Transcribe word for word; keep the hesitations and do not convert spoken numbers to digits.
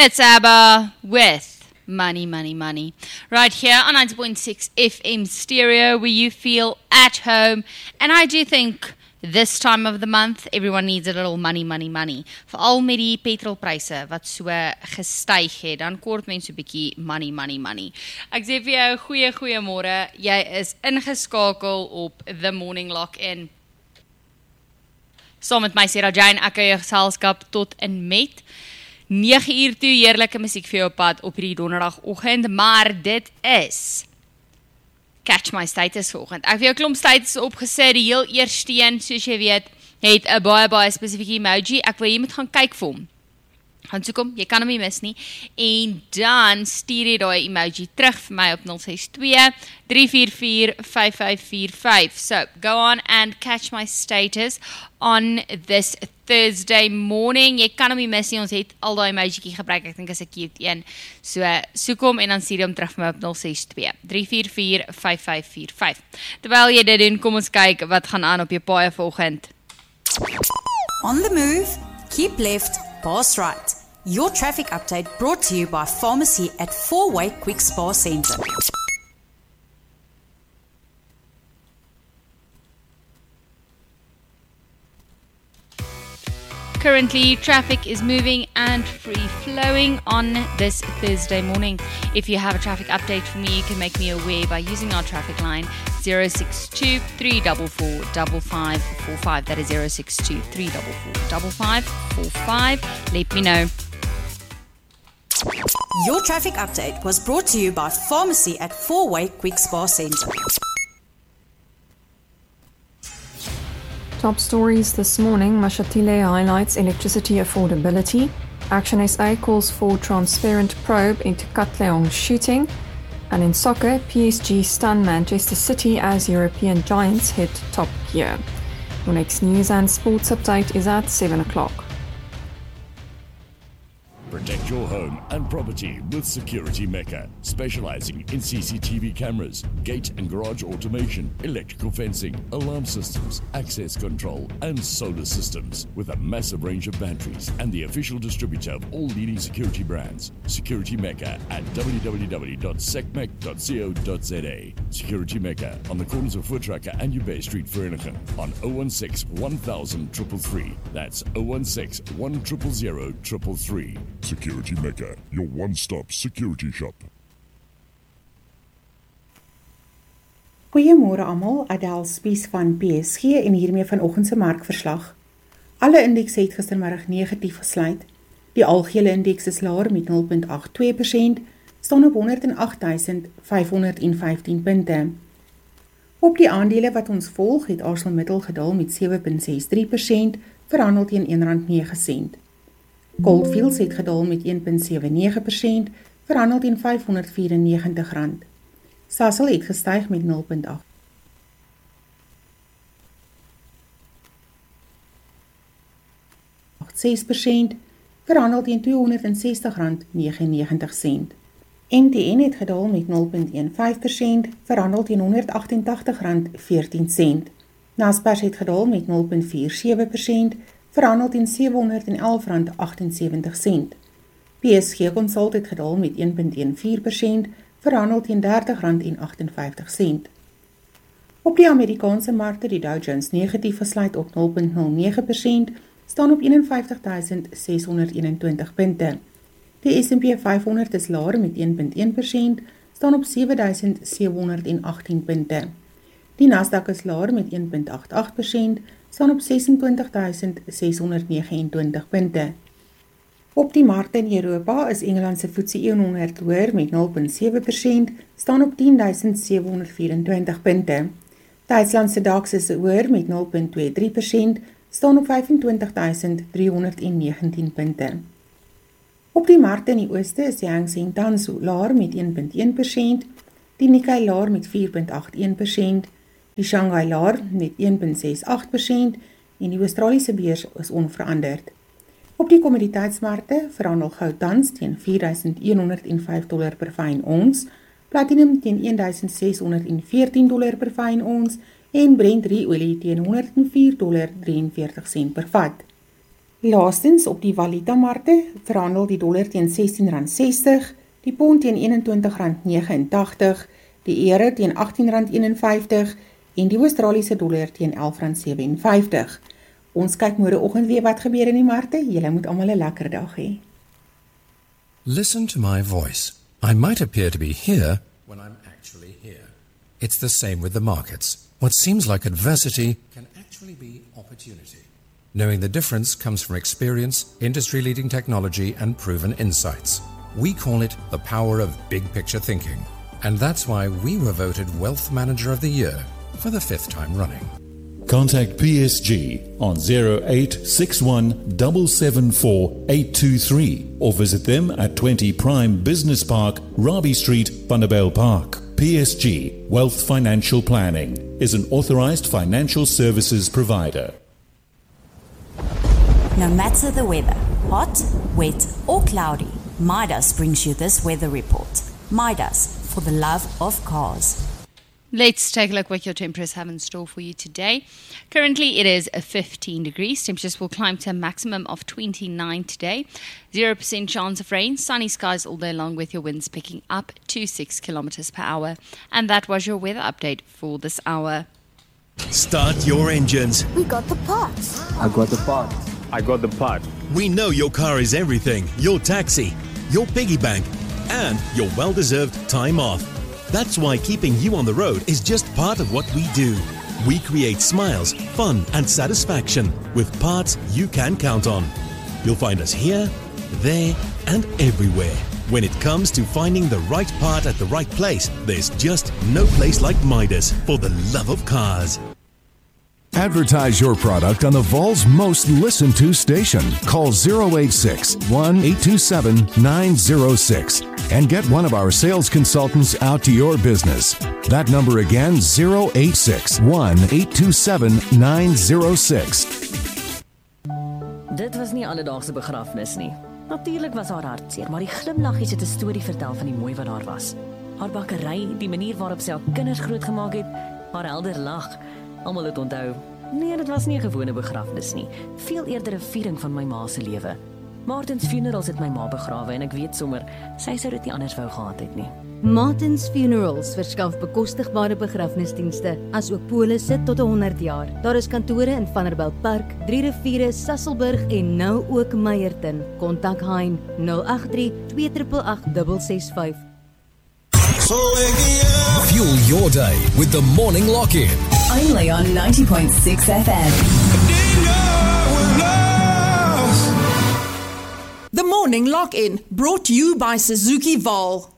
It's ABBA with Money, Money, Money. Right here on ninety point six F M Stereo, where you feel at home. And I do think this time of the month, everyone needs a little money, money, money. Veral met die petrolpryse wat so gestyg het, dan kort mense 'n bietjie money, money, money. Ek sê vir jou, goeie, goeie môre. Jy is ingeskakel op The Morning Lock-in. Saam met my Sarah Jane, ek hou jou geselskap tot en met nege uur toe, heerlike musiek vir jou op pad op hierdie donderdagoggend, maar dit is Catch My Status vanoggend. Ek het jou 'n klomp status opgesit, die heel eerste een, soos jy weet, het 'n baie baie spesifieke emoji. Ek wil jy moet gaan kyk vir hom. Gaan soek hom, jy kan hom nie mis nie. En dan stuur jy daai emoji terug vir my op nul ses twee drie vier vier vyf vyf vier vyf. So, go on and catch my status on this Thursday morning. Jy kan hom nie mis nie, ons het al daai emojietjie gebruik, ek dink is 'n cute een. So, soek hom en dan stuur jy hom terug vir my op nul ses twee drie vier vier vyf vyf vier vyf. Terwyl jy dit doen, kom ons kyk wat gaan aan op jou paaie vanoggend. On the move, keep left, pass right. Your traffic update brought to you by Pharmacy at Four-Way Quick Spa Centre. Currently, traffic is moving and free-flowing on this Thursday morning. If you have a traffic update for me, you can make me aware by using our traffic line zero six two three four four five five four five. That is zero six two three four four five five four five. Let me know. Your traffic update was brought to you by Pharmacy at Four-Way Quick Spa Centre. Top stories this morning. Mashatile highlights electricity affordability. Action S A calls for transparent probe into Katleong shooting. And in soccer, P S G stun Manchester City as European giants hit top gear. Your next news and sports update is at seven o'clock. Protect your home and property with Security Mecca, specializing in C C T V cameras, gate and garage automation, electrical fencing, alarm systems, access control, and solar systems. With a massive range of batteries and the official distributor of all leading security brands, Security Mecca at w w w dot secmec dot co dot z a. Security Mecca on the corners of Voortrekker and Ubay Street, Vereniging, on zero one six one thousand three three three. That's zero one six one zero zero zero three three. Security Mecca, your one-stop security shop. Goeiemôre almal, Adele Spies van P S G en hiermee vanoggend se markverslag. Alle indekse het gistermiddag negatief gesluit. Die algehele indeks is laer met nul komma agt twee persent, staan op honderd en agt duisend vyf honderd en vyftien punte. Op die aandele wat ons volg, het ArcelorMittal gedaal met sewe komma ses drie persent, verhandel teen een rand nege sent. Goldfields het gedaal met een komma sewe nege persent, verhandel teen vyf honderd vyf en negentig rand. Sasol het gestyg met nul komma agt ses persent, verhandel teen tweehonderd en sestig rand negenennegentig sent. M T N het gedaal met nul komma een vyf persent, verhandel teen honderd agtentagtig rand veertien sent. Naspers het gedaal met nul komma vier sewe persent, verhandel teen sewe honderd en elf rand agtensewentig sent. P S G Consult het gedaal met een komma een vier persent, verhandel teen dertig rand en agtenvyftig sent. Op die Amerikaanse markte die Dow Jones negatief gesluit op nul komma nul nege persent, staan op vyf een vyf duisend ses honderd eenentwintig punte. Die S en P vyf honderd is laer met een komma een persent, staan op sewe duisend sewe honderd en agttien punte. Die Nasdaq is laer met een komma agt agt persent, staan op ses en twintig duisend ses honderd negenentwintig punte. Op die markte in Europa is Engeland se FTSE honderd hoër met nul komma sewe persent, staan op tien duisend sewe honderd vyerentwintig punte. Duitsland se DAX is hoër met nul komma twee drie persent, staan op vyfentwintig duisend driehonderd negentien punte. Op die markte in die ooste is die Hang Seng tans laer met een komma een persent, die Nikkei laer met vier komma agt een persent, die Shanghai laer met een komma ses agt persent en die Australiese beurs is onveranderd. Op die kommoditeitsmarkte verhandel goud tans teen vier duisend een honderd en vyf dollar per fyn ons, platinum teen een duisend ses honderd en veertien dollar per fyn ons en Brent olie teen honderd en vier dollar drieënveertig sent per vat. Laastens op die valutamarkte verhandel die dollar teen sestien rand sestig, die pond teen eenentwintig rand negenentagtig, die euro teen agttien rand eenenvyftig en die Australiese dollar teen elf rand sewenvyftig. Ons kyk môreoggend weer wat gebeur in die markte. Julle moet almal 'n lekker dag hê. Listen to my voice. I might appear to be here when I'm actually here. It's the same with the markets. What seems like adversity can actually be opportunity. Knowing the difference comes from experience, industry-leading technology, and proven insights. We call it the power of big-picture thinking. And that's why we were voted Wealth Manager of the Year for the fifth time running. Contact P S G on zero eight six one seven seven four eight two three or visit them at twenty Prime Business Park, Robbie Street, Vanderbijl Park. P S G Wealth Financial Planning is an authorized financial services provider. No matter the weather, hot, wet or cloudy, Midas brings you this weather report. Midas, for the love of cars. Let's take a look what your temperatures have in store for you today. Currently it is fifteen degrees. Temperatures will climb to a maximum of twenty-nine today. zero percent chance of rain. Sunny skies all day long with your winds picking up to six kilometers per hour. And that was your weather update for this hour. Start your engines. We got the parts. I got the part. I got the part. We know your car is everything. Your taxi, your piggy bank, and your well-deserved time off. That's why keeping you on the road is just part of what we do. We create smiles, fun, and satisfaction with parts you can count on. You'll find us here, there, and everywhere. When it comes to finding the right part at the right place, there's just no place like Midas for the love of cars. Advertise your product on the Vol's most listened to station. Call zero eight six, one eight two seven, nine zero six and get one of our sales consultants out to your business. That number again, zero eight six, one eight two seven, nine zero six. Dit was nie alledaagse begrafnis nie. Natuurlik was haar hartseer, maar die glimlaggies het 'n storie vertel van die mooi wat daar was. Haar bakkery, die manier waarop sy haar kinders grootgemaak het, haar helder lag. Almal het onthou. Nee, dit was nie 'n gewone begrafnis nie. Veel eerder 'n viering van my ma se lewe. Martins Funerals het my ma begrawe en ek weet sommer, sy sou dit nie anders wou gehad het nie. Martins Funerals verskaf bekostigbare begrafnisdienste, asook polisse tot honderd jaar. Daar is kantore in Vanderbijl Park, Drie Riviere, Sasolburg en nou ook Meyerton. Kontak Hein nul agt drie, twee agt agt, ses ses vyf. Fuel your day with the Morning Lock-In. Only on ninety point six F M. The Morning Lock-In, brought to you by Suzuki Vol.